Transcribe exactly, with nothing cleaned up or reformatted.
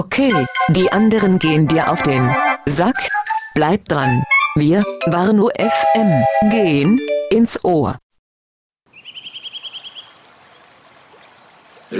Okay, die anderen gehen dir auf den Sack. Bleib dran. Wir, Warnow F M, gehen ins Ohr.